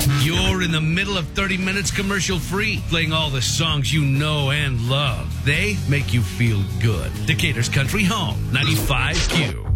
You're in the middle of 30 minutes commercial free, playing all the songs you know and love. They make you feel good. Decatur's Country Home, 95Q.